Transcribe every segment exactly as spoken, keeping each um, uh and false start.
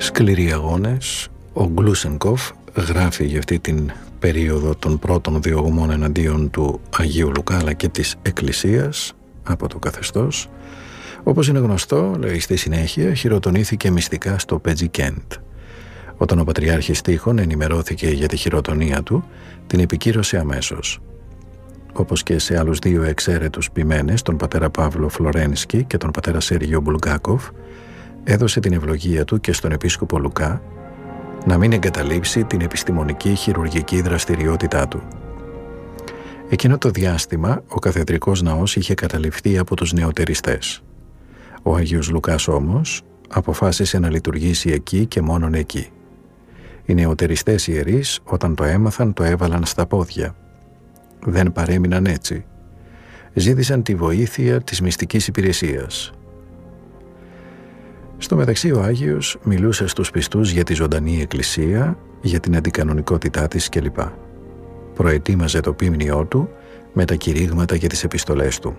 Σκληροί αγώνες. Ο Γκλούσενκοφ γράφει για αυτή την περίοδο των πρώτων διωγμών εναντίον του Αγίου Λουκά αλλά και της Εκκλησίας από το καθεστώς. Όπως είναι γνωστό, λέει στη συνέχεια, χειροτονήθηκε μυστικά στο Πετζικέντ. Όταν ο Πατριάρχης Τείχων ενημερώθηκε για τη χειροτονία του, την επικύρωσε αμέσως. Όπως και σε άλλους δύο εξαίρετους ποιμένες, τον πατέρα Παύλο Φλωρένσκι και τον πατέρα Σέργιο Μπουλγκάκοφ, έδωσε την ευλογία του και στον επίσκοπο Λουκά να μην εγκαταλείψει την επιστημονική χειρουργική δραστηριότητά του. Εκείνο το διάστημα ο καθεδρικός ναός είχε καταληφθεί από τους νεοτεριστές. Ο Άγιος Λουκάς όμως αποφάσισε να λειτουργήσει εκεί και μόνον εκεί. Οι νεοτεριστές ιερείς όταν το έμαθαν το έβαλαν στα πόδια. Δεν παρέμειναν έτσι. Ζήτησαν τη βοήθεια της μυστικής υπηρεσίας. Στο μεταξύ ο Άγιος μιλούσε στους πιστούς για τη ζωντανή εκκλησία, για την αντικανονικότητά της κλπ. Προετοίμαζε το ποίμνιό του με τα κηρύγματα για τις επιστολές του.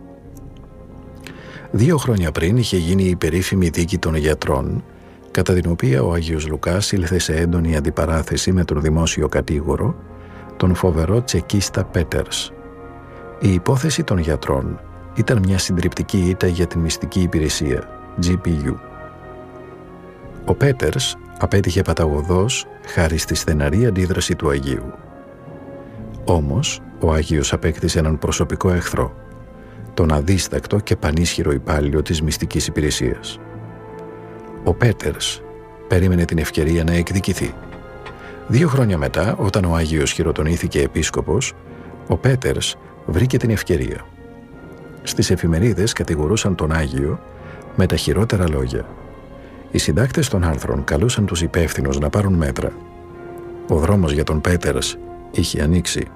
Δύο χρόνια πριν είχε γίνει η περίφημη δίκη των γιατρών, κατά την οποία ο Άγιος Λουκάς ήλθε σε έντονη αντιπαράθεση με τον δημόσιο κατήγορο, τον φοβερό τσεκίστα Πέτερς. Η υπόθεση των γιατρών ήταν μια συντριπτική ήττα για την μυστική υπηρεσία, τζι πι γιου. Ο Πέτερς απέτυχε παταγωδώς χάρη στη στεναρή αντίδραση του Αγίου. Όμως, ο Άγιος απέκτησε έναν προσωπικό εχθρό, τον αδίστακτο και πανίσχυρο υπάλληλο της μυστικής υπηρεσίας. Ο Πέτερς περίμενε την ευκαιρία να εκδικηθεί. Δύο χρόνια μετά, όταν ο Άγιος χειροτονήθηκε επίσκοπος, ο Πέτερς βρήκε την ευκαιρία. Στις εφημερίδες κατηγορούσαν τον Άγιο με τα χειρότερα λόγια. Οι συντάκτες των άρθρων καλούσαν τους υπεύθυνους να πάρουν μέτρα. Ο δρόμος για τον Πέτερς είχε ανοίξει.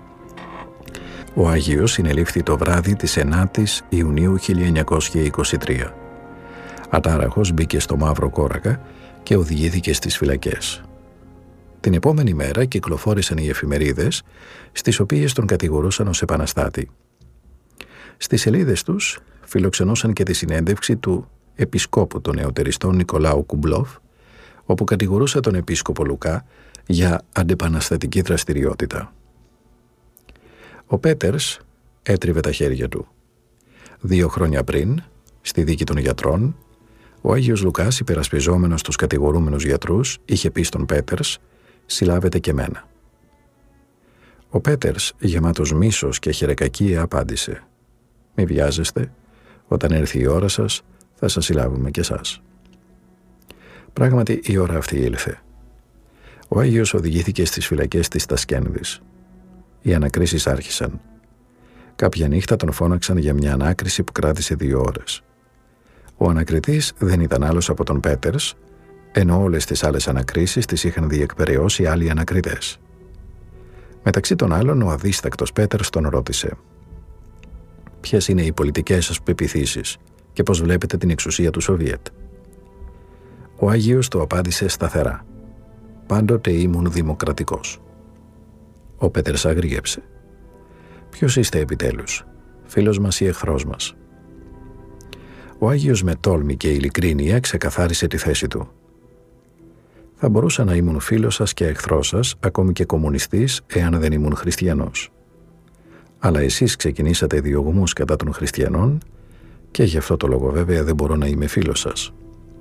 Ο Άγιος συνελήφθη το βράδυ της ενάτης Ιουνίου χίλια εννιακόσια είκοσι τρία. Ατάραχος μπήκε στο Μαύρο Κόρακα και οδηγήθηκε στις φυλακές. Την επόμενη μέρα κυκλοφόρησαν οι εφημερίδες, στις οποίες τον κατηγορούσαν ως επαναστάτη. Στις σελίδες τους φιλοξενούσαν και τη συνέντευξη του επισκόπου των νεοτεριστών Νικολάου Κουμπλόφ, όπου κατηγορούσε τον επίσκοπο Λουκά για αντεπαναστατική δραστηριότητα. Ο Πέτερς έτριβε τα χέρια του. Δύο χρόνια πριν, στη δίκη των γιατρών, ο Άγιος Λουκάς, υπερασπιζόμενος τους κατηγορούμενους γιατρούς, είχε πει στον Πέτερς «Συλλάβετε και μένα». Ο Πέτερς, γεμάτος μίσος και χερεκακία, απάντησε «Μη βιάζεστε, όταν έρθει η ώρα σας, θα σας συλλάβουμε και εσάς». Πράγματι η ώρα αυτή ήλθε. Ο Άγιος οδηγήθηκε στις φυλακές της Τασκένδης. Οι ανακρίσεις άρχισαν. Κάποια νύχτα τον φώναξαν για μια ανάκριση που κράτησε δύο ώρες. Ο ανακριτής δεν ήταν άλλος από τον Πέτερς, ενώ όλες τις άλλες ανακρίσεις τις είχαν διεκπεραιώσει άλλοι ανακριτές. Μεταξύ των άλλων, ο αδίστακτος Πέτερς τον ρώτησε «Ποιες είναι οι πολιτικές σας πεποιθήσεις και πώς βλέπετε την εξουσία του Σοβιέτ?» Ο Άγιος το απάντησε σταθερά «Πάντοτε ήμουν δημοκρατικός». Ο Πέτερς αγρίεψε. «Ποιος είστε επιτέλους, φίλος μας ή εχθρός μας?» Ο Άγιος με τόλμη και ειλικρίνεια ξεκαθάρισε τη θέση του. «Θα μπορούσα να ήμουν φίλος σας και εχθρός σας, ακόμη και κομμουνιστής, εάν δεν ήμουν χριστιανός. Αλλά εσείς ξεκινήσατε διωγμούς κατά των χριστιανών και γι' αυτό το λόγο βέβαια δεν μπορώ να είμαι φίλος σας».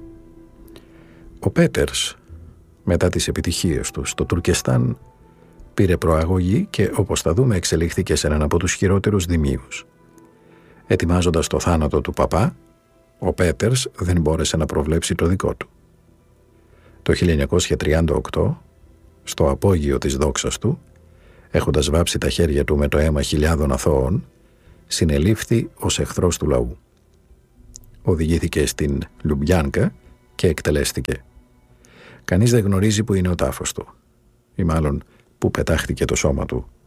Ο Πέτερς, μετά τις επιτυχίες του στο Τουρκεστάν, πήρε προαγωγή και, όπως θα δούμε, εξελίχθηκε σε έναν από τους χειρότερους δημίους. Ετοιμάζοντας το θάνατο του παπά, ο Πέτερς δεν μπόρεσε να προβλέψει το δικό του. Το χίλια εννιακόσια τριάντα οκτώ, στο απόγειο της δόξας του, έχοντας βάψει τα χέρια του με το αίμα χιλιάδων αθώων, συνελήφθη ως εχθρός του λαού. Οδηγήθηκε στην Λουμπιάνκα και εκτελέστηκε. Κανείς δεν γνωρίζει που είναι ο τάφος του, ή μάλλον που πετάχτηκε το σώμα του.